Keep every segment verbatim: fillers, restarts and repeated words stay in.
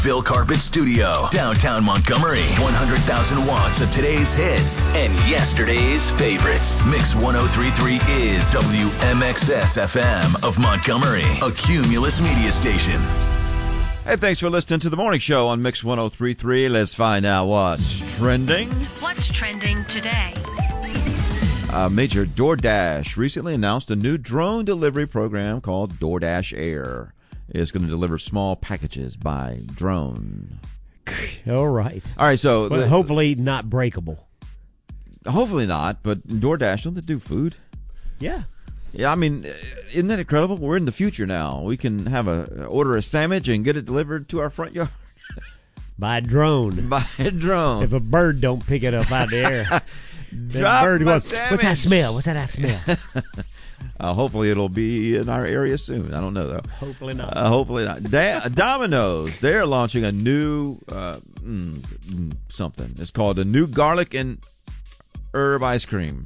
Phil Carpet Studio, downtown Montgomery. one hundred thousand watts of today's hits and yesterday's favorites. Mix one oh three point three is W M X S F M of Montgomery, a Cumulus media station. Hey, thanks for listening to the morning show on Mix one oh three point three. Let's find out what's trending. What's trending today? Uh, Major DoorDash recently announced a new drone delivery program called DoorDash Air. It's going to deliver small packages by drone. All right. All right, so... Well, the, hopefully not breakable. Hopefully not, but DoorDash, don't they do food? Yeah. Yeah, I mean, isn't that incredible? We're in the future now. We can have a order a sandwich and get it delivered to our front yard. By a drone. By a drone. If a bird don't pick it up out of the air. Drop bird my goes, sandwich. What's that smell? What's that, that smell? uh, hopefully it'll be in our area soon. I don't know, though. Hopefully not. Uh, hopefully not. Da- Domino's, they're launching a new uh, mm, mm, something. It's called the new garlic and herb ice cream.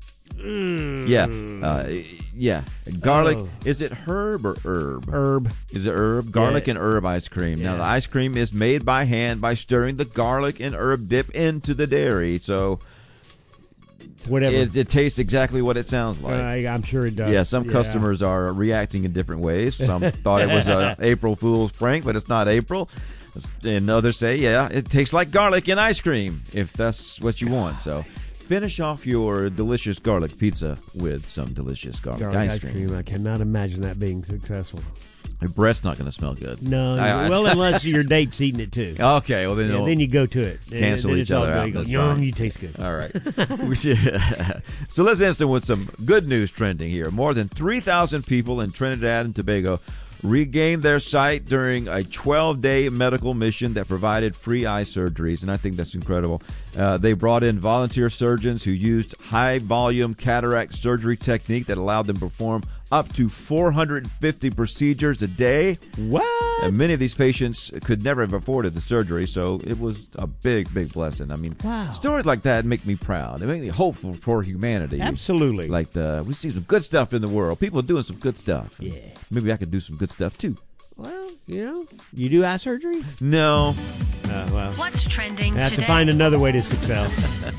Mm. Yeah. Uh, yeah. Garlic. Oh. Is it herb or herb? Herb. Is it herb? Garlic Yeah. and herb ice cream. Yeah. Now, the ice cream is made by hand by stirring the garlic and herb dip into the dairy. So Whatever. it, it tastes exactly what it sounds like. Uh, I'm sure it does. Yeah, some customers are reacting in different ways. Some thought it was a April Fool's prank, but it's not April. And others say, yeah, it tastes like garlic and ice cream, if that's what you want. So finish off your delicious garlic pizza with some delicious garlic, Garlic ice, ice cream. cream. I cannot imagine that being successful. Your breath's not going to smell good. No, I- well, unless your date's eating it too. Okay, well then, Yeah, you'll then you go to it. And cancel then each it's all other good. out. You go, That's Yum, fine. you taste good. All right. We should- so let's answer with some good news trending here. More than three thousand people in Trinidad and Tobago regained their sight during a twelve-day medical mission that provided free eye surgeries, and I think that's incredible. Uh, they brought in volunteer surgeons who used high-volume cataract surgery technique that allowed them to perform up to four hundred fifty procedures a day. What? And many of these patients could never have afforded the surgery, so it was a big, big blessing. I mean, Wow. stories like that make me proud. They make me hopeful for humanity. Absolutely. Like the, we see some good stuff in the world. People are doing some good stuff. Yeah. Maybe I could do some good stuff too. Well, you know, you do eye surgery? No. Uh, well, What's trending I have today? to find another way to success.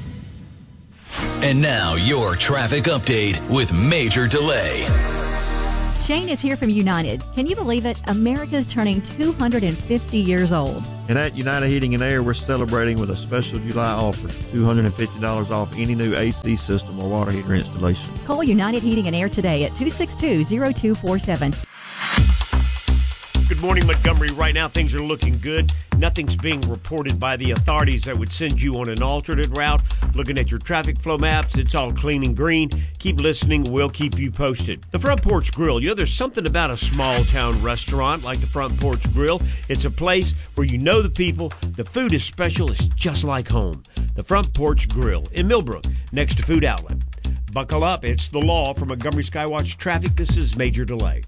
And now your traffic update with Major Delay. Shane is here from United. Can you believe it? America's turning two hundred fifty years old. And at United Heating and Air, we're celebrating with a special July offer, two hundred fifty dollars off any new A C system or water heater installation. Call United Heating and Air today at two six two, zero two four seven. Good morning, Montgomery. Right now, things are looking good. Nothing's being reported by the authorities that would send you on an alternate route. Looking at your traffic flow maps, it's all clean and green. Keep listening. We'll keep you posted. The Front Porch Grill. You know, there's something about a small-town restaurant like the Front Porch Grill. It's a place where you know the people. The food is special. It's just like home. The Front Porch Grill in Millbrook, next to Food Outlet. Buckle up. It's the law. For Montgomery Skywatch Traffic, this is Major Delay.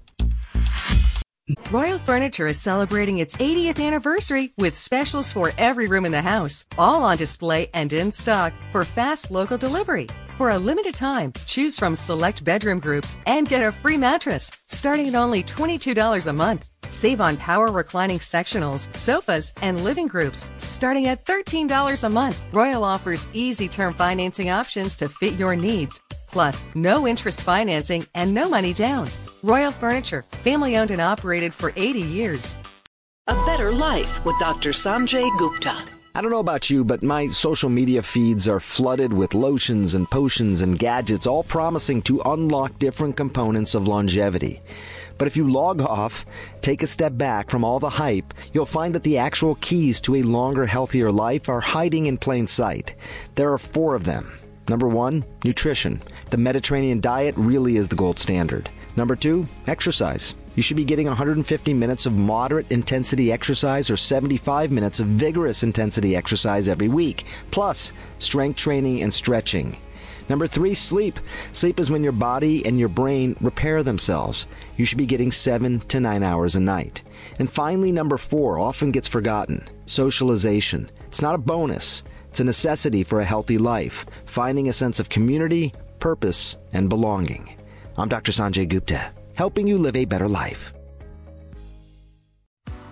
Royal Furniture is celebrating its eightieth anniversary with specials for every room in the house, all on display and in stock for fast local delivery. For a limited time, choose from select bedroom groups and get a free mattress, starting at only twenty-two dollars a month. Save on power reclining sectionals, sofas, and living groups, starting at thirteen dollars a month. Royal offers easy term financing options to fit your needs. Plus, no interest financing and no money down. Royal Furniture, family owned and operated for eighty years. A Better Life with Doctor Sanjay Gupta. I don't know about you, but my social media feeds are flooded with lotions and potions and gadgets, all promising to unlock different components of longevity. But if you log off, take a step back from all the hype, you'll find that the actual keys to a longer, healthier life are hiding in plain sight. There are four of them. Number one, nutrition. The Mediterranean diet really is the gold standard. Number two, exercise. You should be getting one hundred fifty minutes of moderate intensity exercise or seventy-five minutes of vigorous intensity exercise every week, plus strength training and stretching. Number three, sleep. Sleep is when your body and your brain repair themselves. You should be getting seven to nine hours a night. And finally, number four, often gets forgotten, socialization. It's not a bonus. It's a necessity for a healthy life, finding a sense of community, purpose, and belonging. I'm Doctor Sanjay Gupta, helping you live a better life.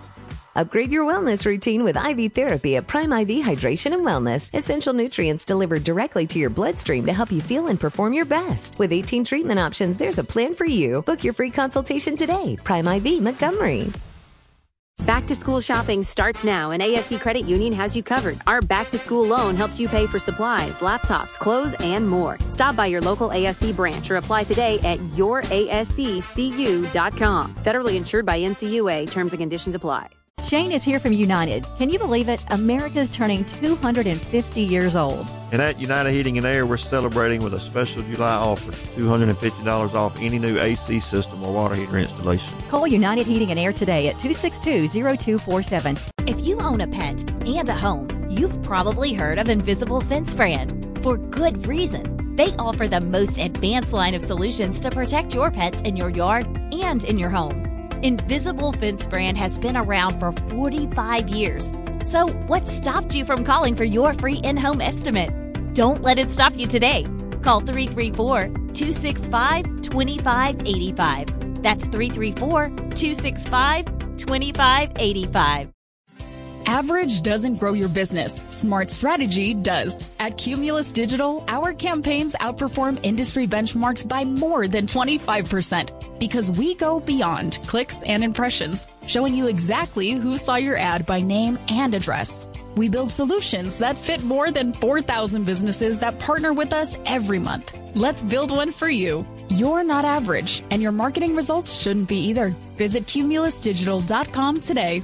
Upgrade your wellness routine with I V therapy at Prime I V Hydration and Wellness. Essential nutrients delivered directly to your bloodstream to help you feel and perform your best. With eighteen treatment options, there's a plan for you. Book your free consultation today. Prime I V Montgomery. Back to school shopping starts now, and A S C Credit Union has you covered. Our back to school loan helps you pay for supplies, laptops, clothes, and more. Stop by your local A S C branch or apply today at your A S C C U dot com. Federally insured by N C U A. Terms and conditions apply. Shane is here from United. Can you believe it? America's turning two hundred fifty years old. And at United Heating and Air, we're celebrating with a special July offer, two hundred fifty dollars off any new A C system or water heater installation. Call United Heating and Air today at two six two, zero two four seven. If you own a pet and a home, you've probably heard of Invisible Fence Brand. For good reason. They offer the most advanced line of solutions to protect your pets in your yard and in your home. Invisible Fence Brand has been around for forty-five years. So what stopped you from calling for your free in-home estimate? Don't let it stop you today. Call three three four, two six five, two five eight five. That's three three four, two six five, two five eight five. Average doesn't grow your business. Smart strategy does. At Cumulus Digital, our campaigns outperform industry benchmarks by more than twenty-five percent because we go beyond clicks and impressions, showing you exactly who saw your ad by name and address. We build solutions that fit more than four thousand businesses that partner with us every month. Let's build one for you. You're not average, and your marketing results shouldn't be either. Visit cumulus digital dot com today.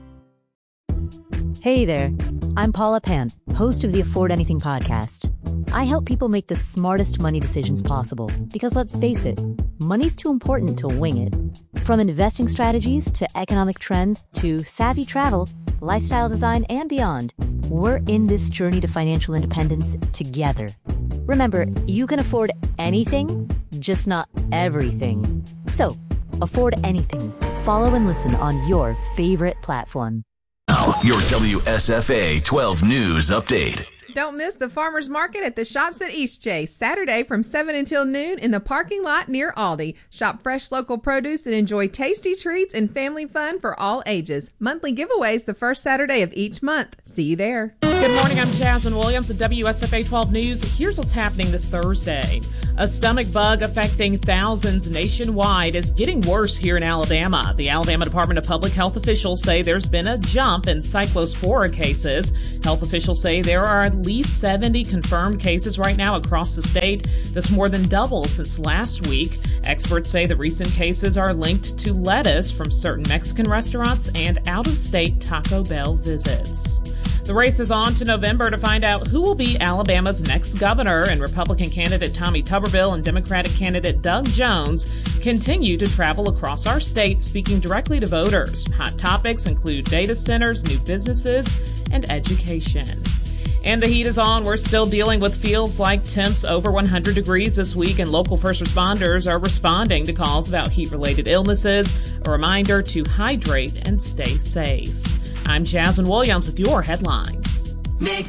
Hey there, I'm Paula Pant, host of the Afford Anything podcast. I help people make the smartest money decisions possible because let's face it, money's too important to wing it. From investing strategies to economic trends to savvy travel, lifestyle design, and beyond, we're in this journey to financial independence together. Remember, you can afford anything, just not everything. So, afford anything. Follow and listen on your favorite platform. Now, your W S F A twelve News Update. Don't miss the farmers market at the Shops at Eastchase, Saturday from seven until noon in the parking lot near Aldi. Shop fresh local produce and enjoy tasty treats and family fun for all ages. Monthly giveaways the first Saturday of each month. See you there. Good morning, I'm Jasmine Williams at W S F A twelve News. Here's what's happening this Thursday. A stomach bug affecting thousands nationwide is getting worse here in Alabama. The Alabama Department of Public Health officials say there's been a jump in cyclospora cases. Health officials say there are at least seventy confirmed cases right now across the state. That's more than double since last week. Experts say the recent cases are linked to lettuce from certain Mexican restaurants and out-of-state Taco Bell visits. The race is on to November to find out who will be Alabama's next governor, and Republican candidate Tommy Tuberville and Democratic candidate Doug Jones continue to travel across our state speaking directly to voters. Hot topics include data centers, new businesses, and education. And the heat is on. We're still dealing with feels like temps over one hundred degrees this week, and local first responders are responding to calls about heat-related illnesses. A reminder to hydrate and stay safe. I'm Jasmine Williams with your headlines.